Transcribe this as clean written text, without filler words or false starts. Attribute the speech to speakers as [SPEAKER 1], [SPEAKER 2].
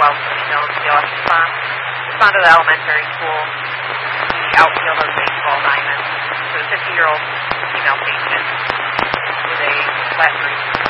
[SPEAKER 1] well-suited known CLS response. Responded to the elementary school, the outfield of baseball diamond, to a 50-year-old female patient with a flat breeze.